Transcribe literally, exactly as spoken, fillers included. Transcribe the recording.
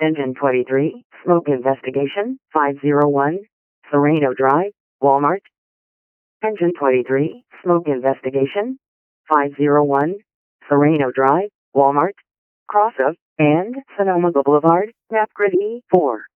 Engine twenty-three, smoke investigation, five oh one, Serrano Drive, Walmart. Engine twenty-three, smoke investigation, five oh one, Serrano Drive, Walmart. Cross of, and Sonoma Boulevard, Napgrid E four.